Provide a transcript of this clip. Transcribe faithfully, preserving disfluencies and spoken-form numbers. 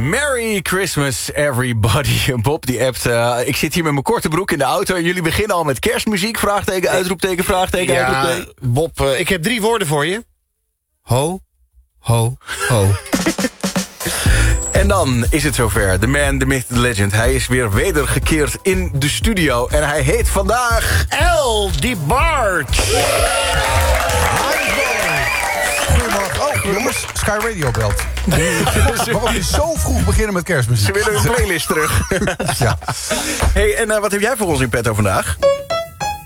Merry Christmas, everybody. Bob die appt, uh, ik zit hier met mijn korte broek in de auto... en jullie beginnen al met kerstmuziek, vraagteken, uitroepteken, vraagteken, ja, uitroepteken. Bob, uh, ik heb drie woorden voor je. Ho, ho, ho. En dan is het zover. The man, the myth, the legend. Hij is weer wedergekeerd in de studio. En hij heet vandaag... El DeBarge. Goedemorgen. Oh, jongens, Sky Radio belt. Waarom je zo vroeg beginnen met kerstmuziek? Ze willen hun playlist terug. Ja. Hey, en uh, wat heb jij voor ons in petto vandaag?